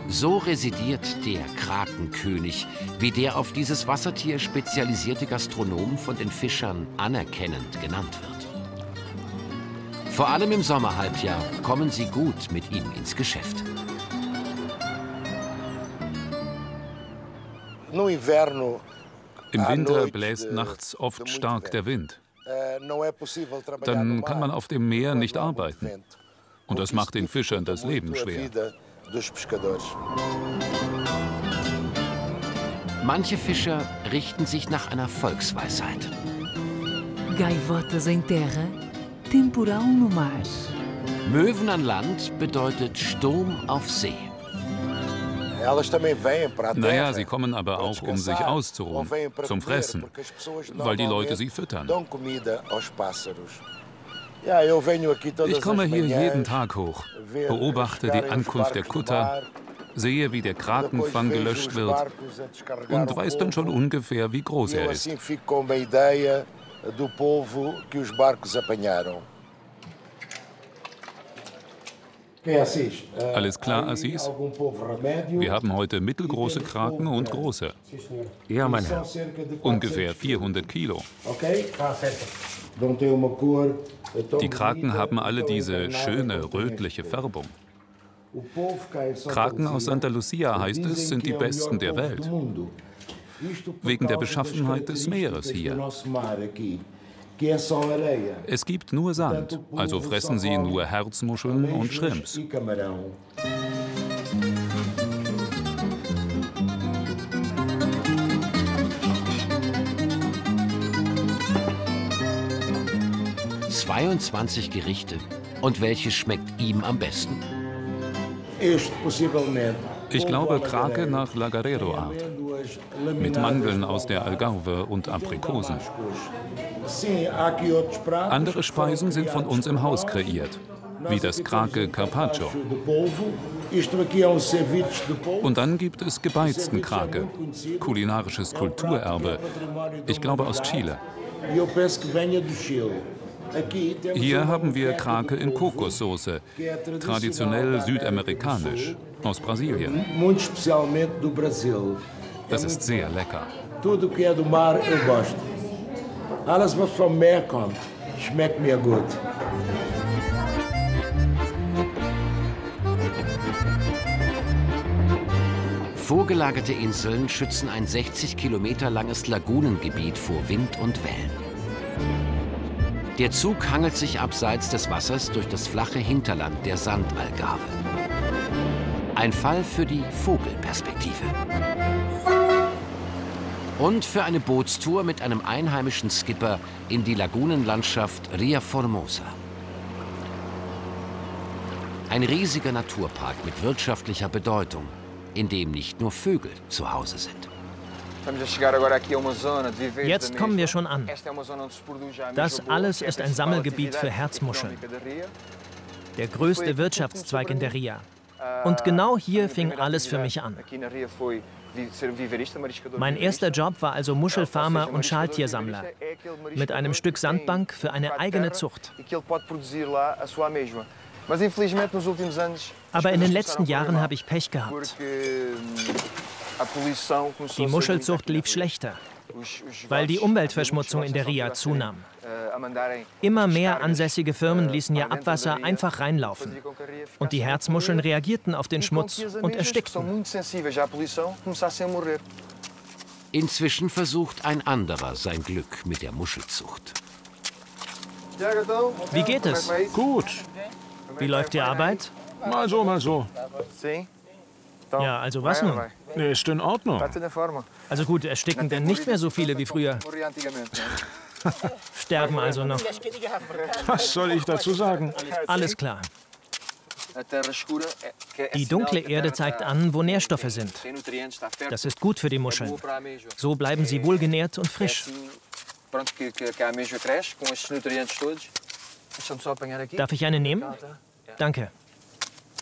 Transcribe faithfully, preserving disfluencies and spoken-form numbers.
So residiert der Krakenkönig, wie der auf dieses Wassertier spezialisierte Gastronom von den Fischern anerkennend genannt wird. Vor allem im Sommerhalbjahr kommen sie gut mit ihm ins Geschäft. Im Winter bläst nachts oft stark der Wind. Dann kann man auf dem Meer nicht arbeiten. Und das macht den Fischern das Leben schwer. Manche Fischer richten sich nach einer Volksweisheit. Gaivotas em terra, temporal no mar. Möwen an Land bedeutet Sturm auf See. Naja, sie kommen aber auch, um sich auszuruhen, zum Fressen, weil die Leute sie füttern. Ich komme hier jeden Tag hoch, beobachte die Ankunft der Kutter, sehe, wie der Krakenfang gelöscht wird und weiß dann schon ungefähr, wie groß er ist. Alles klar, Assis? Wir haben heute mittelgroße Kraken und große. Ja, mein Herr. Ungefähr vierhundert Kilo. Die Kraken haben alle diese schöne, rötliche Färbung. Kraken aus Santa Lucia, heißt es, sind die besten der Welt. Wegen der Beschaffenheit des Meeres hier. Es gibt nur Sand, also fressen sie nur Herzmuscheln und Shrimps. zweiundzwanzig Gerichte. Und welches schmeckt ihm am besten? Ich glaube Krake nach Lagarero-Art. Mit Mandeln aus der Algarve und Aprikosen. Andere Speisen sind von uns im Haus kreiert, wie das Krake Carpaccio. Und dann gibt es gebeizten Krake, kulinarisches Kulturerbe, ich glaube aus Chile. Hier haben wir Krake in Kokossoße, traditionell südamerikanisch, aus Brasilien. Das ist sehr lecker. Alles, was vom Meer kommt, schmeckt mir gut. Vorgelagerte Inseln schützen ein sechzig Kilometer langes Lagunengebiet vor Wind und Wellen. Der Zug hangelt sich abseits des Wassers durch das flache Hinterland der Sandalgarve. Ein Fall für die Vogelperspektive. Und für eine Bootstour mit einem einheimischen Skipper in die Lagunenlandschaft Ria Formosa. Ein riesiger Naturpark mit wirtschaftlicher Bedeutung, in dem nicht nur Vögel zu Hause sind. Jetzt kommen wir schon an. Das alles ist ein Sammelgebiet für Herzmuscheln. Der größte Wirtschaftszweig in der Ria. Und genau hier fing alles für mich an. Mein erster Job war also Muschelfarmer und Schaltiersammler. Mit einem Stück Sandbank für eine eigene Zucht. Aber in den letzten Jahren habe ich Pech gehabt. Die Muschelzucht lief schlechter, weil die Umweltverschmutzung in der Ria zunahm. Immer mehr ansässige Firmen ließen ihr Abwasser einfach reinlaufen. Und die Herzmuscheln reagierten auf den Schmutz und erstickten. Inzwischen versucht ein anderer sein Glück mit der Muschelzucht. Wie geht es? Gut. Wie läuft die Arbeit? Mal so, mal so. Ja, also was nun? Ist in Ordnung. Also gut, ersticken denn nicht mehr so viele wie früher. Sterben also noch. Was soll ich dazu sagen? Alles klar. Die dunkle Erde zeigt an, wo Nährstoffe sind. Das ist gut für die Muscheln. So bleiben sie wohlgenährt und frisch. Darf ich eine nehmen? Danke.